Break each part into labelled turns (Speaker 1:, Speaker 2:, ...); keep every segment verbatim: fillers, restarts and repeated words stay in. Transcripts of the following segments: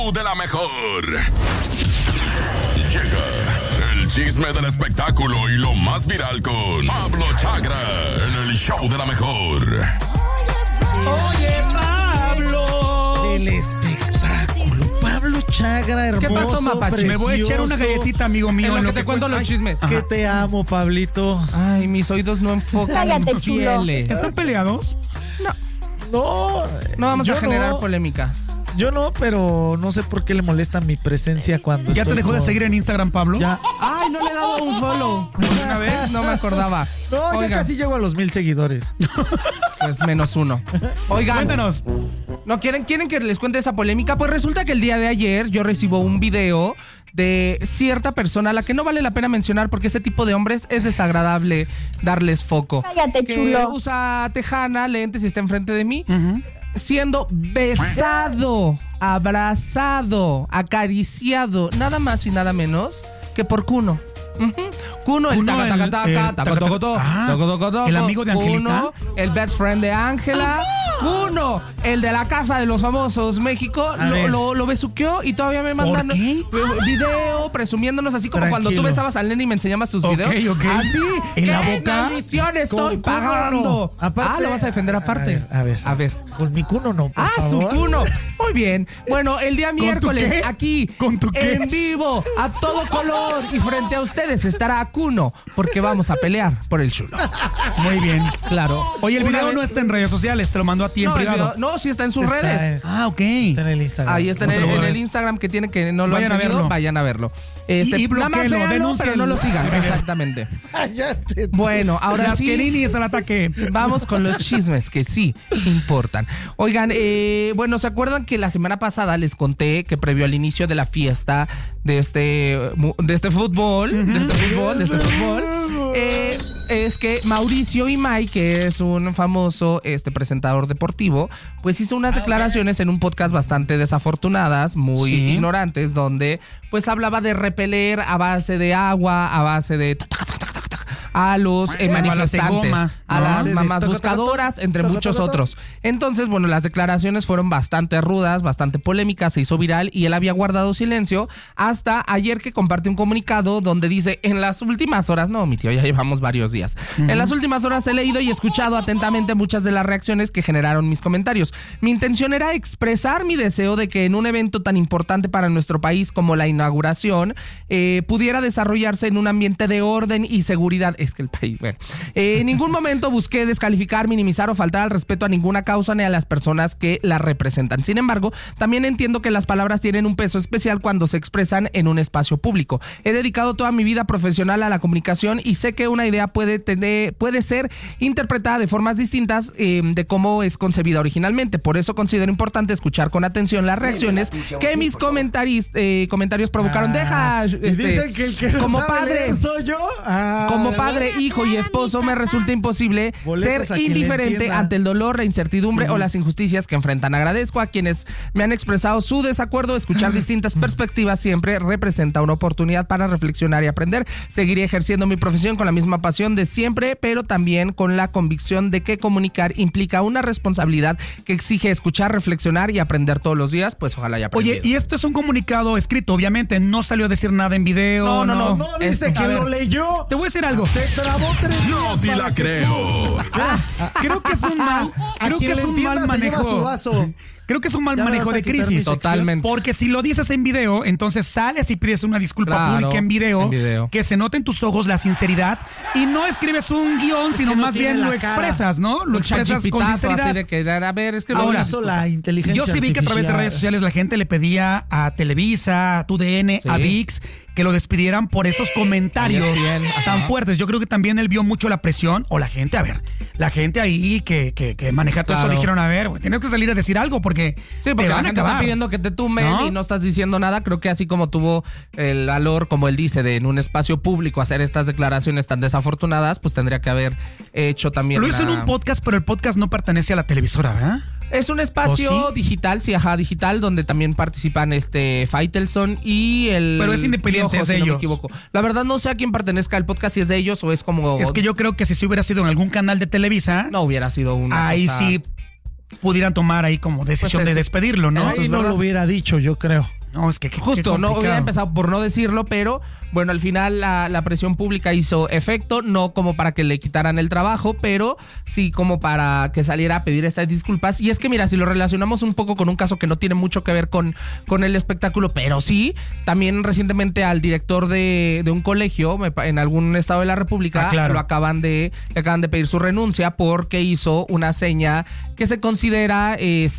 Speaker 1: De la mejor. Llega el chisme del espectáculo y lo más viral con Pablo Chagra en el show de la mejor.
Speaker 2: Oye, Pablo.
Speaker 3: El espectáculo. Pablo Chagra, hermoso.
Speaker 2: ¿Qué pasó, Mapache?
Speaker 3: Precioso.
Speaker 2: Me voy a echar una galletita, amigo mío.
Speaker 4: En lo
Speaker 2: en
Speaker 4: que
Speaker 2: lo
Speaker 4: te
Speaker 2: que
Speaker 4: cuento
Speaker 2: cu-
Speaker 4: los
Speaker 2: Ay,
Speaker 4: chismes.
Speaker 3: Que te amo, Pablito.
Speaker 4: Ay, mis oídos no enfocan
Speaker 5: Cállate,
Speaker 4: en
Speaker 5: chulo.
Speaker 4: fieles.
Speaker 2: ¿Están peleados?
Speaker 3: No.
Speaker 4: No vamos
Speaker 3: yo
Speaker 4: a generar
Speaker 3: no,
Speaker 4: polémicas.
Speaker 3: Yo no, pero no sé por qué le molesta mi presencia cuando
Speaker 2: ¿Ya te
Speaker 3: estoy
Speaker 2: dejó de
Speaker 3: con-
Speaker 2: seguir en Instagram, Pablo?
Speaker 3: Ya.
Speaker 4: Ay, no le he dado un follow. ¿Una vez? No me acordaba.
Speaker 3: No,
Speaker 4: Oigan,
Speaker 3: ya casi llego a los mil seguidores.
Speaker 4: pues menos uno. Oigan.
Speaker 2: Cuéntanos.
Speaker 4: ¿No quieren, quieren que les cuente esa polémica? Pues resulta que el día de ayer yo recibo un video de cierta persona a la que no vale la pena mencionar porque ese tipo de hombres es desagradable darles foco.
Speaker 5: Cállate,
Speaker 4: Que
Speaker 5: chulo.
Speaker 4: usa tejana, lentes y está enfrente de mí.
Speaker 2: Ujú.
Speaker 4: Siendo besado, abrazado, acariciado, nada más y nada menos que por Kuno. Ujú. Kuno, el
Speaker 2: Kuno,
Speaker 4: taca,
Speaker 2: el-
Speaker 4: taca,
Speaker 2: el
Speaker 4: taca, taca,
Speaker 2: taca,
Speaker 4: toco,
Speaker 2: taca.
Speaker 4: toco,
Speaker 2: Ah,
Speaker 4: toco, toco, toco.
Speaker 2: el amigo de Angelita.
Speaker 4: Kuno, el best friend de Ángela. Kuno, el de la Casa de los Famosos México,
Speaker 3: A
Speaker 4: lo,
Speaker 3: ver.
Speaker 4: lo, lo besuqueó y todavía me mandan
Speaker 2: ¿Por qué?
Speaker 4: video presumiéndonos así como cuando tú
Speaker 3: Tranquilo.
Speaker 4: besabas al nene y me enseñabas tus
Speaker 2: Ok,
Speaker 4: videos.
Speaker 2: ok.
Speaker 4: Así,
Speaker 2: ¿En la
Speaker 4: ¿qué
Speaker 2: boca?
Speaker 4: maldición estoy
Speaker 3: Con Kuno
Speaker 4: pagando?
Speaker 3: no. Aparte-
Speaker 4: ah, lo vas a defender aparte.
Speaker 3: A ver,
Speaker 4: A ver.
Speaker 3: Con mi cuno no, por
Speaker 4: Ah, su
Speaker 3: favor.
Speaker 4: cuno. Muy bien. Bueno, el día
Speaker 2: ¿Con tu
Speaker 4: miércoles,
Speaker 2: qué?
Speaker 4: aquí,
Speaker 2: ¿Con tu qué?
Speaker 4: en vivo, a todo color, y frente a ustedes estará Kuno, porque vamos a pelear por el chulo.
Speaker 2: Muy bien.
Speaker 4: Claro.
Speaker 2: Oye, el
Speaker 4: Una
Speaker 2: video
Speaker 4: vez-
Speaker 2: no está en redes sociales, te lo mandó a ti en
Speaker 4: no, el
Speaker 2: privado.
Speaker 4: video- no, sí está en sus
Speaker 3: Está
Speaker 4: redes.
Speaker 3: en-
Speaker 2: Ah, ok.
Speaker 3: Está en el Instagram.
Speaker 4: Ahí está en
Speaker 2: No
Speaker 4: el,
Speaker 2: se lo voy
Speaker 4: en
Speaker 2: a
Speaker 4: el
Speaker 2: ver.
Speaker 4: Instagram que tiene que no lo
Speaker 2: Vayan
Speaker 4: han
Speaker 2: a
Speaker 4: seguido,
Speaker 2: verlo.
Speaker 4: vayan a verlo. Este,
Speaker 2: Y- y
Speaker 4: nada más
Speaker 2: bloquéenlo,
Speaker 4: véanlo,
Speaker 2: denúncienlo.
Speaker 4: pero no lo sigan. Exactamente.
Speaker 3: Cállate.
Speaker 4: Bueno, ahora
Speaker 2: Las
Speaker 4: sí.
Speaker 2: Querinis al ataque.
Speaker 4: Vamos con los chismes que sí importan. Oigan, eh, bueno, ¿se acuerdan que la semana pasada les conté que previo al inicio de la fiesta de este, mu- de este fútbol, de este fútbol, de este fútbol, eh, es que Mauricio Imay, que es un famoso este presentador deportivo, pues hizo unas declaraciones en un podcast bastante desafortunadas, muy
Speaker 2: Sí.
Speaker 4: ignorantes, donde pues hablaba de repeler a base de agua, a base de tac, tac, tac, tac, tac, tac, a los eh,
Speaker 2: Balas de
Speaker 4: manifestantes,
Speaker 2: goma,
Speaker 4: a
Speaker 2: ¿no?
Speaker 4: las
Speaker 3: Sí, de
Speaker 4: mamás
Speaker 3: toca, toca, toca,
Speaker 4: buscadoras, entre
Speaker 3: toca,
Speaker 4: muchos
Speaker 3: toca, toca.
Speaker 4: otros. Entonces, bueno, las declaraciones fueron bastante rudas, bastante polémicas, se hizo viral y él había guardado silencio hasta ayer que compartió un comunicado donde dice, en las últimas horas, no, mi tío, ya llevamos varios días, en las últimas horas he leído y escuchado atentamente muchas de las reacciones que generaron mis comentarios. Mi intención era expresar mi deseo de que en un evento tan importante para nuestro país como la inauguración, eh, pudiera desarrollarse en un ambiente de orden y seguridad. Es que el país, bueno, eh, en ningún momento busqué descalificar, minimizar o faltar al respeto a ninguna causa ni a las personas que la representan. Sin embargo, también entiendo que las palabras tienen un peso especial cuando se expresan en un espacio público. He dedicado toda mi vida profesional a la comunicación y sé que una idea puede tener, puede ser interpretada de formas distintas eh, de cómo es concebida originalmente. Por eso considero importante escuchar con atención las reacciones que mis comentaris, eh, comentarios provocaron.
Speaker 3: Ah,
Speaker 4: Deja,
Speaker 3: y
Speaker 4: este,
Speaker 3: dicen que el que no
Speaker 4: como
Speaker 3: sabe
Speaker 4: padre,
Speaker 3: leer soy yo. Ah,
Speaker 4: como padre, hijo y esposo me resulta imposible
Speaker 3: Boletos a
Speaker 4: ser
Speaker 3: quien le
Speaker 4: indiferente
Speaker 3: entienda.
Speaker 4: ante el dolor, la incertidumbre o las injusticias que enfrentan. Agradezco a quienes me han expresado su desacuerdo. Escuchar distintas perspectivas siempre representa una oportunidad para reflexionar y aprender. Seguiré ejerciendo mi profesión con la misma pasión de siempre, pero también con la convicción de que comunicar implica una responsabilidad que exige escuchar, reflexionar y aprender todos los días. Pues ojalá ya aprendido.
Speaker 2: Oye, y esto es un comunicado escrito, obviamente, no salió a decir nada en video.
Speaker 4: No, no, no.
Speaker 3: ¿No viste
Speaker 4: Esto, a
Speaker 3: que
Speaker 4: ver.
Speaker 3: lo leyó?
Speaker 2: Te voy a decir algo.
Speaker 3: Se trabó tres
Speaker 1: No
Speaker 3: días
Speaker 1: te
Speaker 3: para
Speaker 1: la
Speaker 3: que-
Speaker 1: creo.
Speaker 2: Creo que es un mal,
Speaker 3: A
Speaker 2: creo
Speaker 3: quien
Speaker 2: que es
Speaker 3: le
Speaker 2: un
Speaker 3: entienda
Speaker 2: mal
Speaker 3: se lleva su
Speaker 2: manejo.
Speaker 3: vaso.
Speaker 2: Creo que es un mal
Speaker 3: Ya me
Speaker 2: manejo
Speaker 3: vas a
Speaker 2: de
Speaker 3: quitar mi
Speaker 2: crisis.
Speaker 3: sección.
Speaker 4: Totalmente.
Speaker 2: Porque si lo dices en video, entonces sales y pides una disculpa
Speaker 4: Claro,
Speaker 2: pública en video,
Speaker 4: en video.
Speaker 2: que se note en tus ojos la sinceridad y no escribes un guión, sino
Speaker 3: que no
Speaker 2: más
Speaker 3: tiene
Speaker 2: bien
Speaker 3: la
Speaker 2: lo
Speaker 3: cara.
Speaker 2: expresas, ¿no? Lo
Speaker 4: Un
Speaker 2: expresas con
Speaker 4: chachipitazo
Speaker 2: sinceridad.
Speaker 4: así de que, a ver, es que
Speaker 2: Ahora,
Speaker 3: Lo hizo la inteligencia
Speaker 2: Yo sí vi que a través de
Speaker 3: artificial.
Speaker 2: redes sociales la gente le pedía a Televisa, a T U D N,
Speaker 4: Sí.
Speaker 2: a ViX que lo despidieran por esos comentarios
Speaker 4: E S P N, ajá.
Speaker 2: tan fuertes. Yo creo que también él vio mucho la presión, o la gente, a ver, la gente ahí que, que, que maneja todo
Speaker 4: Claro.
Speaker 2: eso dijeron, a ver, güey, tienes que salir a decir algo porque,
Speaker 4: Sí, porque
Speaker 2: te
Speaker 4: la
Speaker 2: van a
Speaker 4: gente
Speaker 2: acabar.
Speaker 4: está pidiendo que te tumben
Speaker 2: ¿No?
Speaker 4: y no estás diciendo nada. Creo que así como tuvo el valor, como él dice, de en un espacio público hacer estas declaraciones tan desafortunadas, pues tendría que haber hecho también
Speaker 2: Lo hizo en
Speaker 4: una-
Speaker 2: un podcast, pero el podcast no pertenece a la televisora, ¿verdad?
Speaker 4: Es un espacio
Speaker 2: ¿O sí?
Speaker 4: digital, sí, ajá, digital, donde también participan este Faitelson y el
Speaker 2: Pero es independiente,
Speaker 4: Piojo,
Speaker 2: es de
Speaker 4: si no me
Speaker 2: ellos.
Speaker 4: equivoco. La verdad no sé a quién pertenezca el podcast, si es de ellos o es como...
Speaker 2: Es que yo creo que si se hubiera sido en algún canal de Televisa,
Speaker 4: No hubiera sido una
Speaker 2: ahí
Speaker 4: cosa-
Speaker 2: sí pudieran tomar ahí como decisión
Speaker 4: Pues
Speaker 2: de
Speaker 4: es-
Speaker 2: despedirlo, ¿no?
Speaker 3: Ahí no lo hubiera dicho, yo creo.
Speaker 2: No, es que qué- qué
Speaker 4: Justo, no
Speaker 2: complicado.
Speaker 4: hubiera empezado por no decirlo, pero bueno, al final la, la presión pública hizo efecto, no como para que le quitaran el trabajo, pero sí como para que saliera a pedir estas disculpas. Y es que mira, si lo relacionamos un poco con un caso que no tiene mucho que ver con, con el espectáculo, pero sí, también recientemente al director de, de un colegio me pa- en algún estado de la República
Speaker 2: Ah, claro.
Speaker 4: lo acaban de, le acaban de pedir su renuncia porque hizo una seña que se considera,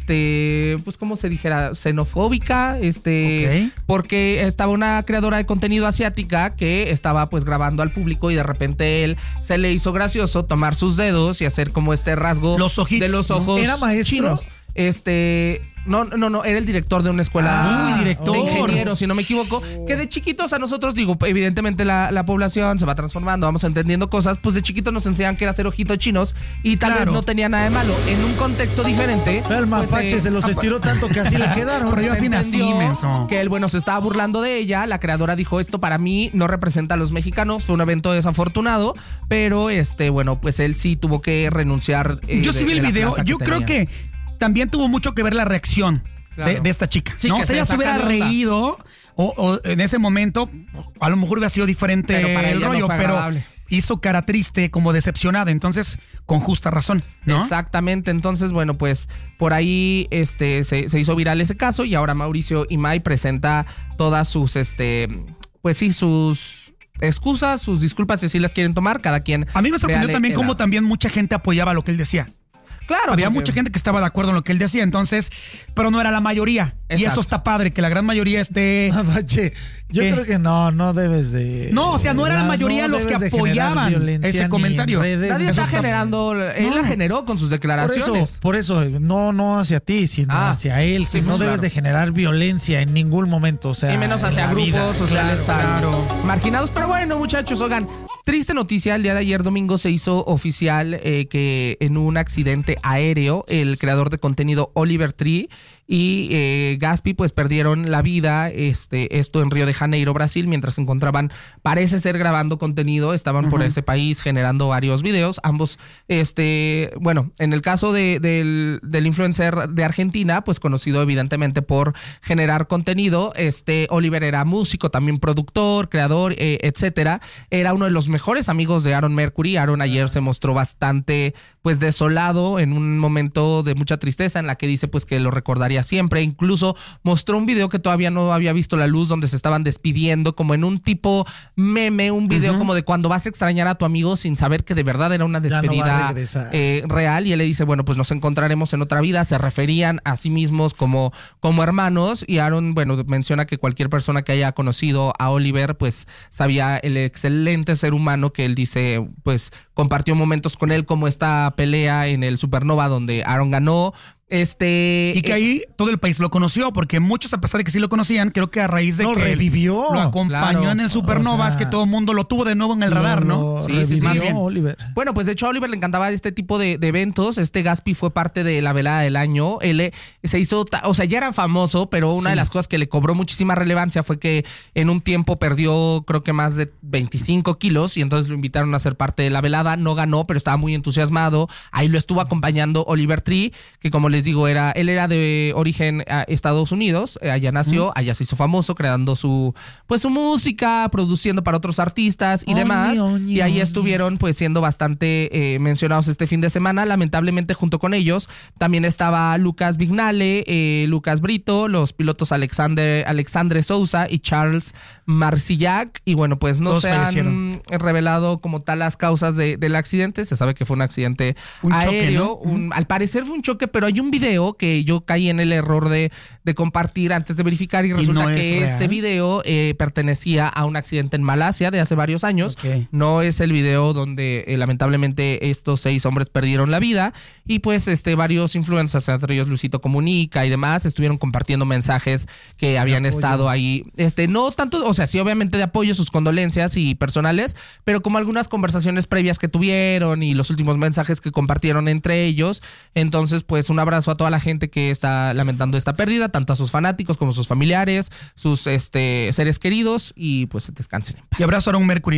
Speaker 4: este, pues como se dijera, xenofóbica, este,
Speaker 2: Ok.
Speaker 4: porque estaba una creadora de contenido asiática que estaba pues grabando al público y de repente él se le hizo gracioso tomar sus dedos y hacer como este rasgo
Speaker 2: Los ojitos,
Speaker 4: de los
Speaker 2: ¿no?
Speaker 4: ojos
Speaker 3: ¿Era maestro?
Speaker 4: chinos. Este, no, no, no, era el director de una escuela
Speaker 2: Ah, uy, director.
Speaker 4: de ingenieros, si no me equivoco, que de chiquitos a nosotros, digo, evidentemente la, la población se va transformando, vamos entendiendo cosas, pues de chiquitos nos enseñan que era hacer ojitos chinos y tal
Speaker 2: Claro.
Speaker 4: vez no tenía nada de malo. En un contexto diferente.
Speaker 3: El
Speaker 4: pues,
Speaker 3: mapache
Speaker 4: eh,
Speaker 3: se los
Speaker 4: apa-
Speaker 3: estiró tanto que así le quedaron.
Speaker 2: Pero yo
Speaker 4: se
Speaker 2: así nací,
Speaker 4: entendió
Speaker 2: menso.
Speaker 4: que él, bueno, se estaba burlando de ella. La creadora dijo, esto para mí no representa a los mexicanos. Fue un evento desafortunado, pero este, bueno, pues él sí tuvo que renunciar. eh,
Speaker 2: Yo
Speaker 4: de-
Speaker 2: sí vi
Speaker 4: de
Speaker 2: el
Speaker 4: la
Speaker 2: video.
Speaker 4: plaza
Speaker 2: Yo creo
Speaker 4: tenía.
Speaker 2: que también tuvo mucho que ver la reacción
Speaker 4: Claro.
Speaker 2: de, de esta chica.
Speaker 4: Sí,
Speaker 2: ¿no?
Speaker 4: que
Speaker 2: Si
Speaker 4: se
Speaker 2: ella se
Speaker 4: saca
Speaker 2: hubiera
Speaker 4: de onda.
Speaker 2: reído o, o en ese momento, a lo mejor hubiera sido diferente
Speaker 4: Pero para
Speaker 2: el
Speaker 4: ella no
Speaker 2: rollo,
Speaker 4: fue
Speaker 2: pero
Speaker 4: agradable.
Speaker 2: hizo cara triste, como decepcionada. Entonces, con justa razón, ¿no?
Speaker 4: Exactamente, entonces bueno, pues por ahí este se, se hizo viral ese caso y ahora Mauricio Imay presenta todas sus este pues sí, sus excusas, sus disculpas si así las quieren tomar, cada quien.
Speaker 2: A mí me sorprendió
Speaker 4: véale
Speaker 2: también
Speaker 4: el
Speaker 2: cómo
Speaker 4: lado.
Speaker 2: también mucha gente apoyaba lo que él decía.
Speaker 4: Claro,
Speaker 2: Había
Speaker 4: porque-
Speaker 2: mucha gente que estaba de acuerdo en lo que él decía, entonces, pero no era la mayoría. Y
Speaker 4: Exacto.
Speaker 2: eso está padre, que la gran mayoría esté...
Speaker 3: Mapache, yo
Speaker 2: ¿Qué?
Speaker 3: creo que no, no debes de...
Speaker 2: No, o sea, no era la mayoría los que
Speaker 3: debes de generar
Speaker 2: apoyaban
Speaker 3: violencia
Speaker 2: ese
Speaker 3: ni en
Speaker 2: comentario.
Speaker 3: redes,
Speaker 4: Nadie
Speaker 3: ni
Speaker 4: está
Speaker 3: eso está-
Speaker 4: generando, él
Speaker 2: No.
Speaker 4: la generó con sus
Speaker 3: Por
Speaker 4: declaraciones.
Speaker 3: eso, por eso, no, no hacia ti, sino
Speaker 4: Ah,
Speaker 3: hacia él.
Speaker 4: sí,
Speaker 3: Que
Speaker 4: pues,
Speaker 3: no debes
Speaker 4: claro.
Speaker 3: de generar violencia en ningún momento, o sea...
Speaker 4: Y menos hacia
Speaker 3: en la
Speaker 4: grupos
Speaker 3: vida.
Speaker 4: sociales
Speaker 2: Claro,
Speaker 4: tan
Speaker 2: claro.
Speaker 4: marginados. Pero bueno, muchachos, oigan, triste noticia. El día de ayer domingo se hizo oficial eh, que en un accidente aéreo, el creador de contenido Oliver Tree y eh, Gaspi pues perdieron la vida, este, esto en Río de Janeiro, Brasil, mientras se encontraban, parece ser grabando contenido, estaban por ese país generando varios videos, ambos, este, bueno, en el caso de, del, del influencer de Argentina, pues conocido evidentemente por generar contenido, este, Oliver era músico, también productor, creador, eh, etcétera, era uno de los mejores amigos de Aaron Mercury. Aaron ayer se mostró bastante, pues, desolado en un momento de mucha tristeza en la que dice, pues, que lo recordaría siempre. Incluso mostró un video que todavía no había visto la luz, donde se estaban despidiendo, como en un tipo meme, un video como de cuando vas a extrañar a tu amigo sin saber que de verdad era una
Speaker 3: Ya no va a
Speaker 4: despedida
Speaker 3: regresar.
Speaker 4: eh, real. Y él le dice, bueno, pues nos encontraremos en otra vida. Se referían a sí mismos como, como hermanos. Y Aaron, bueno, menciona que cualquier persona que haya conocido a Oliver, pues sabía el excelente ser humano que él dice, pues compartió momentos con él, como esta pelea en el Supernova donde Aaron ganó. Este.
Speaker 2: Y que ahí todo el país lo conoció, porque muchos, a pesar de que sí lo conocían, creo que a raíz de
Speaker 3: No,
Speaker 2: que él
Speaker 3: revivió.
Speaker 2: lo acompañó
Speaker 4: Claro.
Speaker 2: en el Supernova,
Speaker 3: O sea,
Speaker 2: es que todo el mundo lo tuvo de nuevo en el radar, ¿no?
Speaker 3: Lo
Speaker 4: Sí, sí, sí.
Speaker 3: revivió
Speaker 2: Más bien.
Speaker 3: Oliver.
Speaker 4: Bueno, pues de hecho a Oliver le encantaba este tipo de, de eventos. Este Gaspi fue parte de la velada del año. Él eh, se hizo, ta- o sea, ya era famoso, pero una de las cosas que le cobró muchísima relevancia fue que en un tiempo perdió, creo que más de veinticinco kilos, y entonces lo invitaron a ser parte de la velada. No ganó, pero estaba muy entusiasmado. Ahí lo estuvo acompañando Oliver Tree, que como les digo, era, él era de origen a Estados Unidos, eh, allá nació, allá se hizo famoso, creando su, pues su música, produciendo para otros artistas y
Speaker 3: Oñi,
Speaker 4: demás.
Speaker 3: oñi,
Speaker 4: Y ahí
Speaker 3: oñi.
Speaker 4: estuvieron pues siendo bastante eh, mencionados este fin de semana. Lamentablemente junto con ellos también estaba Lucas Vignale, eh, Lucas Brito, los pilotos Alexander, Alexandre Sousa y Charles Marcillac. Y bueno, pues no
Speaker 2: Todos
Speaker 4: se han
Speaker 2: fallecieron.
Speaker 4: revelado como tal las causas de- del accidente. Se sabe que fue un accidente
Speaker 2: Un choque,
Speaker 4: aéreo.
Speaker 2: ¿no?
Speaker 4: un- al parecer fue un choque, pero hay un video que yo caí en el error de, de compartir antes de verificar, y resulta
Speaker 2: no es
Speaker 4: que este
Speaker 2: real.
Speaker 4: video eh, pertenecía a un accidente en Malasia de hace varios años.
Speaker 2: Ok.
Speaker 4: No es el video donde eh, lamentablemente estos seis hombres perdieron la vida, y pues este varios influencers, entre ellos Luisito Comunica y demás, estuvieron compartiendo mensajes que habían
Speaker 3: apoyo.
Speaker 4: estado ahí, este no tanto, o sea, sí obviamente de apoyo, sus condolencias y personales, pero como algunas conversaciones previas que tuvieron y los últimos mensajes que compartieron entre ellos. Entonces, pues un abrazo a toda la gente que está lamentando esta pérdida, tanto a sus fanáticos como a sus familiares, sus este seres queridos, y pues descansen en paz.
Speaker 2: Y abrazo a Aaron Mercury, ¿no?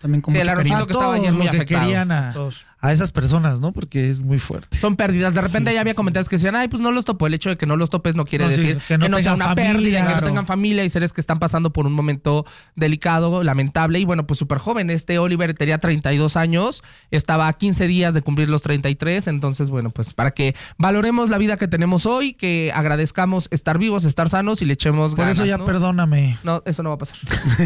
Speaker 2: también con
Speaker 4: Sí,
Speaker 2: mucho
Speaker 4: el
Speaker 2: cariño.
Speaker 4: Aaroncito que estaba ayer muy
Speaker 3: que
Speaker 4: afectado.
Speaker 3: querían a,
Speaker 4: Todos.
Speaker 3: a ayer muy
Speaker 2: Todos.
Speaker 3: afectado.
Speaker 4: que estaba ayer muy
Speaker 3: lo que
Speaker 4: afectado.
Speaker 3: querían a,
Speaker 2: Todos.
Speaker 3: a esas personas, ¿no? Porque es muy fuerte.
Speaker 4: Son pérdidas. De repente
Speaker 3: Sí,
Speaker 4: ya
Speaker 3: sí,
Speaker 4: había
Speaker 3: sí.
Speaker 4: comentarios que decían, ay, pues no los topó. El hecho de que no los topes no quiere
Speaker 3: No, sí,
Speaker 4: decir
Speaker 3: que no
Speaker 4: sea
Speaker 3: tengan
Speaker 4: una
Speaker 3: familia,
Speaker 4: pérdida, que no
Speaker 3: claro.
Speaker 4: tengan familia y seres que están pasando por un momento delicado, lamentable. Y bueno, pues súper joven. Este Oliver tenía treinta y dos años, estaba a quince días de cumplir los treinta y tres. Entonces, bueno, pues para que valoremos la vida que tenemos hoy, que agradezcamos estar vivos, estar sanos y le echemos
Speaker 3: Por
Speaker 4: ganas,
Speaker 3: eso ya
Speaker 4: ¿no?
Speaker 3: perdóname.
Speaker 4: No, eso no va a pasar.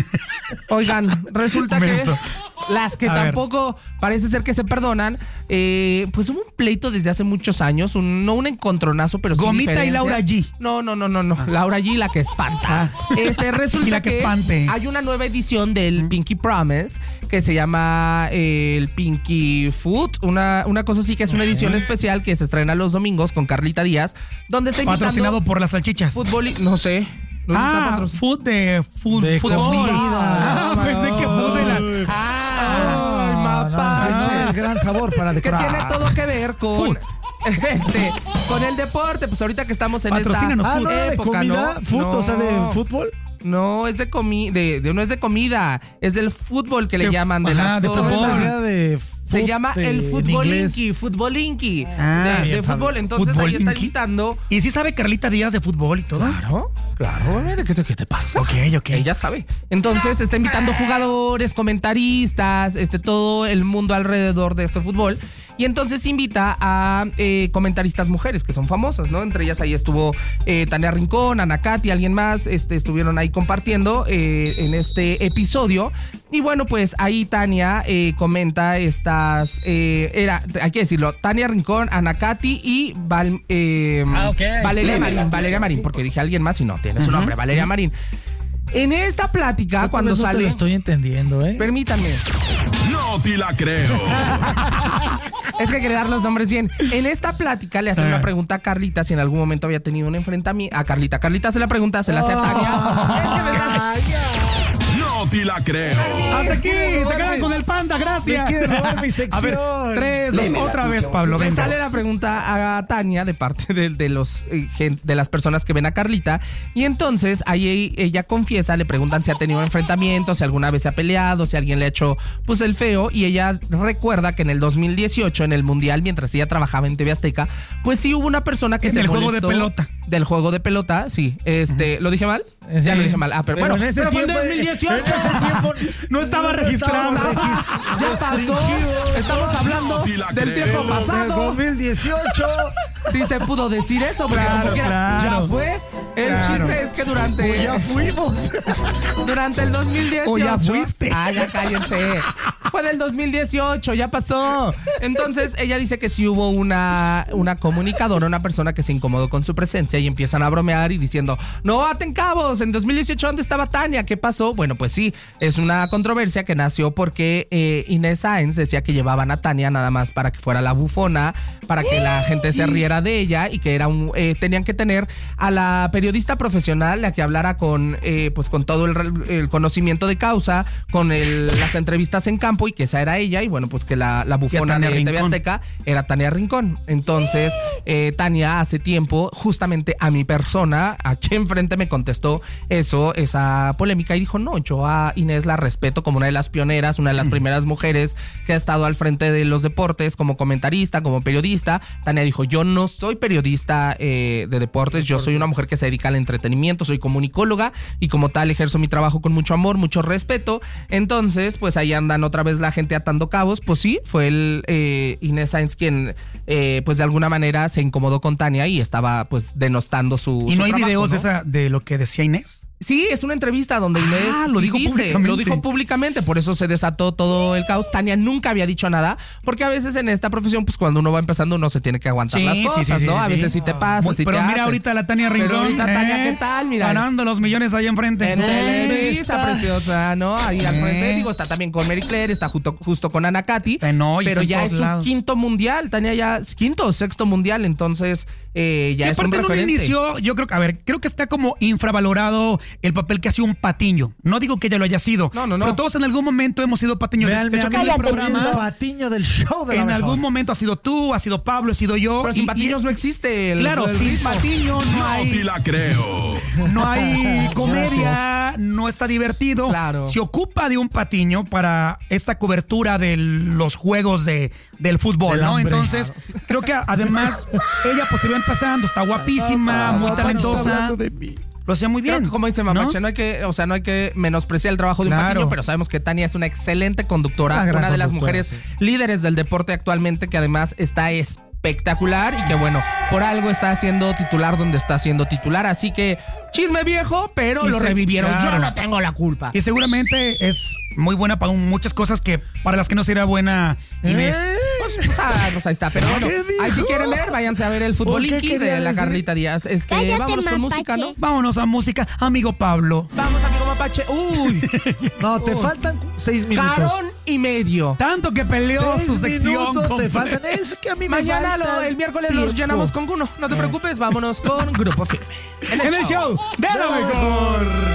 Speaker 4: Oigan, resulta que
Speaker 2: Menso.
Speaker 4: las que
Speaker 2: A ver.
Speaker 4: tampoco parece ser que se perdonan, eh, pues hubo un pleito desde hace muchos años, un, no un encontronazo, pero sí
Speaker 2: Gomita y
Speaker 4: diferencias.
Speaker 2: Laura G.
Speaker 4: No, no, no, no, no. Laura G, la que espanta. Este, resulta
Speaker 2: Y la que espante.
Speaker 4: hay una nueva edición del Pinky Promise que se llama eh, el Pinky Food, una, una cosa así que es una edición especial que se estrena los domingos con Carlita Díaz, donde está invitando
Speaker 2: Patrocinado por las salchichas.
Speaker 4: fútbol y, no sé. No sé si está
Speaker 2: Ah,
Speaker 4: patrocinado.
Speaker 2: food de, food,
Speaker 3: De
Speaker 2: fútbol.
Speaker 3: comida.
Speaker 2: Ah, pensé que food de la...
Speaker 3: Ay.
Speaker 2: Ah,
Speaker 4: Ay,
Speaker 3: No, no,
Speaker 4: mapache.
Speaker 3: sí, el gran sabor para
Speaker 4: Que
Speaker 3: decorar.
Speaker 4: tiene todo que ver con
Speaker 2: Food.
Speaker 4: este, con el deporte. Pues ahorita que estamos en
Speaker 2: Patrocínanos,
Speaker 4: esta
Speaker 3: Ah, ¿no era de
Speaker 4: época,
Speaker 3: comida?
Speaker 4: ¿no?
Speaker 3: ¿Food? O sea, de
Speaker 4: No.
Speaker 3: fútbol.
Speaker 4: No, es de comida, de, de- no es de comida, es del fútbol que le
Speaker 2: De-
Speaker 4: llaman de
Speaker 2: ajá,
Speaker 4: las
Speaker 2: de
Speaker 4: cosas.
Speaker 2: fútbol.
Speaker 3: O sea, de
Speaker 4: Se
Speaker 3: food,
Speaker 4: llama
Speaker 3: de-
Speaker 4: el
Speaker 3: en
Speaker 4: futbolinki,
Speaker 3: inglés.
Speaker 4: futbolinki
Speaker 2: Ah,
Speaker 4: de,
Speaker 3: bien,
Speaker 4: de
Speaker 3: Pablo.
Speaker 4: fútbol. Entonces ahí está
Speaker 2: Futbolinki.
Speaker 4: invitando.
Speaker 2: ¿Y sí sabe Carlita Díaz de fútbol y todo?
Speaker 4: Claro, claro, bebé, ¿de qué te, qué te pasa?
Speaker 2: Ok, ok.
Speaker 4: Ella sabe. Entonces está invitando jugadores, comentaristas, este, todo el mundo alrededor de este fútbol. Y entonces invita a eh, comentaristas mujeres que son famosas, ¿no? Entre ellas ahí estuvo eh, Tania Rincón, Ana Katy, alguien más, este, estuvieron ahí compartiendo eh, en este episodio. Y bueno, pues ahí Tania eh, comenta estas, eh, era, hay que decirlo, Tania Rincón, Ana Katy y Val- eh,
Speaker 2: Ah, ok.
Speaker 4: Valeria Marín, Valeria Marín, porque dije alguien más y no, tiene su nombre, Valeria Marín. En esta plática,
Speaker 3: Otra
Speaker 4: cuando
Speaker 3: vez no te
Speaker 4: sale...
Speaker 3: lo estoy entendiendo, ¿eh?
Speaker 4: Permítanme,
Speaker 1: No te la creo.
Speaker 4: es que quería dar los nombres bien. En esta plática le hacen una pregunta a Carlita si en algún momento había tenido un enfrentamiento. A Carlita, Carlita se la pregunta, se la hace a Tania. Es que me da-
Speaker 1: No te la creo.
Speaker 2: Hasta aquí,
Speaker 3: quiero
Speaker 2: se
Speaker 3: robar
Speaker 2: quedan
Speaker 3: mi-
Speaker 2: con el panda, gracias.
Speaker 3: Me quiere robar mi
Speaker 2: A
Speaker 3: sección.
Speaker 2: ver, tres, dos,
Speaker 5: Léemela,
Speaker 2: otra vez,
Speaker 5: Cucho.
Speaker 2: Pablo,
Speaker 4: Le
Speaker 2: venga.
Speaker 4: sale la pregunta a Tania de parte de, de los eh, gen- de las personas que ven a Carlita y entonces ahí ella confiesa, le preguntan si ha tenido enfrentamientos, si alguna vez se ha peleado, si alguien le ha hecho pues el feo y ella recuerda que en el dos mil dieciocho en el Mundial mientras ella trabajaba en T V Azteca, pues sí hubo una persona que
Speaker 2: En
Speaker 4: se
Speaker 2: el juego
Speaker 4: molestó
Speaker 2: de pelota.
Speaker 4: del juego de pelota, sí, este, ¿lo dije mal?
Speaker 3: Eh,
Speaker 4: Ya
Speaker 3: sí.
Speaker 4: lo dije mal. Ah, pero,
Speaker 3: Pero
Speaker 4: bueno,
Speaker 3: en ese
Speaker 4: pero fue en
Speaker 3: tiempo-
Speaker 4: dos mil dieciocho.
Speaker 3: en ese tiempo
Speaker 2: No estaba registrado.
Speaker 4: Ya pasó. Estamos hablando
Speaker 1: No te la
Speaker 4: del
Speaker 1: creo.
Speaker 4: tiempo
Speaker 3: Del
Speaker 4: pasado.
Speaker 3: dos mil dieciocho.
Speaker 4: Sí se pudo decir eso, porque
Speaker 2: Claro,
Speaker 4: como quiera,
Speaker 2: claro.
Speaker 4: ya fue. El
Speaker 2: Claro.
Speaker 4: chiste es que durante,
Speaker 3: Pues ya fuimos.
Speaker 4: durante el dos mil dieciocho.
Speaker 2: O ya fuiste.
Speaker 4: Ah, ya cállense. Fue del dos mil dieciocho, ya pasó. Entonces ella dice que sí hubo una, una comunicadora, una persona que se incomodó con su presencia y empiezan a bromear y diciendo, no aten cabos, en dos mil dieciocho ¿dónde estaba Tania? ¿Qué pasó? Bueno, pues sí, es una controversia que nació porque eh, Inés Sáenz decía que llevaban a Tania nada más para que fuera la bufona, para que la gente se riera de ella y que era un, eh, tenían que tener a la periodista profesional, la que hablara con, eh, pues con todo el, el conocimiento de causa, con el- las entrevistas en campo y que esa era ella y bueno, pues que la, la bufona
Speaker 2: Tania
Speaker 4: de T V
Speaker 2: Rincón.
Speaker 4: Azteca era Tania Rincón. Entonces, eh, Tania hace tiempo, justamente a mi persona, aquí enfrente me contestó eso, esa polémica y dijo, no, yo a Inés la respeto como una de las pioneras, una de las primeras mujeres que ha estado al frente de los deportes como comentarista, como periodista. Tania dijo, yo no soy periodista eh, de deportes, yo soy una mujer que se dedica al entretenimiento, soy comunicóloga y como tal ejerzo mi trabajo con mucho amor, mucho respeto. Entonces, pues ahí andan otra vez la gente atando cabos. Pues sí, fue el eh, Inés Sáenz quien, eh, pues de alguna manera se incomodó con Tania y estaba pues denostando su
Speaker 2: ¿Y
Speaker 4: su
Speaker 2: no hay
Speaker 4: trabajo,
Speaker 2: videos
Speaker 4: ¿no?
Speaker 2: de esa de lo que decía Inés?
Speaker 4: Sí, es una entrevista donde Inés
Speaker 2: Ah, lo
Speaker 4: sí
Speaker 2: dijo
Speaker 4: dice,
Speaker 2: públicamente.
Speaker 4: lo dijo públicamente, por eso se desató todo el caos. Tania nunca había dicho nada, porque a veces en esta profesión, pues cuando uno va empezando, uno se tiene que aguantar
Speaker 2: Sí,
Speaker 4: las
Speaker 2: sí, sí,
Speaker 4: cosas,
Speaker 2: sí,
Speaker 4: ¿no?
Speaker 2: sí,
Speaker 4: A
Speaker 2: sí.
Speaker 4: veces sí te pasa,
Speaker 2: Muy-
Speaker 4: sí
Speaker 2: pero
Speaker 4: te
Speaker 2: mira
Speaker 4: hace.
Speaker 2: ahorita la Tania Rincón.
Speaker 4: Pero ahorita Tania,
Speaker 2: ¿eh?
Speaker 4: ¿qué tal? Mira.
Speaker 2: Ganando los millones ahí enfrente.
Speaker 4: En
Speaker 2: Eh,
Speaker 4: Televisa,
Speaker 2: está.
Speaker 4: preciosa, ¿no? Ahí al
Speaker 2: Eh.
Speaker 4: frente, digo, está también con Mary Claire, está justo, justo con Ana Katy.
Speaker 2: Está en hoy,
Speaker 4: pero
Speaker 2: está en
Speaker 4: ya
Speaker 2: todos
Speaker 4: es su
Speaker 2: lados.
Speaker 4: quinto mundial, Tania ya es quinto o sexto mundial, entonces eh, ya
Speaker 2: Y
Speaker 4: es un
Speaker 2: aparte en un
Speaker 4: referente.
Speaker 2: inicio, yo creo que, a ver, creo que está como infravalorado el papel que hacía un Patiño. No digo que ella lo haya sido.
Speaker 4: No, no, no.
Speaker 2: Pero todos en algún momento hemos sido Patiños.
Speaker 3: Vean,
Speaker 2: De hecho,
Speaker 3: vean,
Speaker 2: aquí en el
Speaker 3: cállate,
Speaker 2: programa,
Speaker 3: el patiño del show de la
Speaker 2: en
Speaker 3: mejor.
Speaker 2: algún momento ha sido tú, ha sido Pablo, ha sido yo.
Speaker 4: Pero
Speaker 2: y-
Speaker 4: sin patiños no existe. el-
Speaker 2: Claro,
Speaker 4: el
Speaker 2: sin
Speaker 4: ritmo.
Speaker 2: Patiño no
Speaker 1: No te
Speaker 2: hay,
Speaker 1: la creo.
Speaker 2: no hay comedia, no no está divertido.
Speaker 4: Claro.
Speaker 2: Se ocupa de un patiño para esta cobertura de los juegos de, del fútbol,
Speaker 3: Del
Speaker 2: ¿no?
Speaker 3: hambre.
Speaker 2: Entonces, creo que además ella pues se va empezando, está guapísima, muy
Speaker 3: Papá, no está
Speaker 2: talentosa.
Speaker 3: hablando de mí.
Speaker 2: Lo hacía muy bien.
Speaker 4: Creo que como dice Mamache, ¿no? hay que, o sea, no hay que menospreciar el trabajo de un
Speaker 2: Claro.
Speaker 4: patiño, pero sabemos que Tania es una excelente conductora,
Speaker 3: Una gran
Speaker 4: una de las
Speaker 3: conductora,
Speaker 4: mujeres
Speaker 3: sí.
Speaker 4: líderes del deporte actualmente, que además está espectacular y que bueno, por algo está haciendo titular donde está siendo titular, así que chisme viejo, pero
Speaker 2: Y
Speaker 4: lo
Speaker 2: se-
Speaker 4: revivieron.
Speaker 2: claro.
Speaker 4: Yo no tengo la culpa.
Speaker 2: Y seguramente es muy buena para muchas cosas que para las que no sería buena Inés.
Speaker 3: ¿Eh?
Speaker 4: Pues, pues, ah, pues ahí está, pero bueno,
Speaker 3: ¿Qué dijo?
Speaker 4: ahí si quieren ver, váyanse a ver el
Speaker 3: ¿Por qué
Speaker 4: futboliki
Speaker 3: quería
Speaker 4: de la
Speaker 3: decir?
Speaker 4: Carlita Díaz. Este,
Speaker 5: Cállate,
Speaker 4: vámonos con
Speaker 5: mapache.
Speaker 4: música, ¿no?
Speaker 2: Vámonos a música, amigo Pablo.
Speaker 4: Vamos, amigo Mapache. Uy,
Speaker 3: No, te
Speaker 4: Uy.
Speaker 3: faltan seis minutos.
Speaker 4: carón y medio.
Speaker 2: Tanto que peleó
Speaker 3: Seis
Speaker 2: su sección.
Speaker 3: minutos
Speaker 2: con-
Speaker 3: te faltan. Es que a mí me
Speaker 4: Mañana,
Speaker 3: falta
Speaker 4: lo- el miércoles los
Speaker 3: tiempo.
Speaker 4: llenamos con Guno. No te preocupes, vámonos con Grupo Firme.
Speaker 2: En el show de la mejor.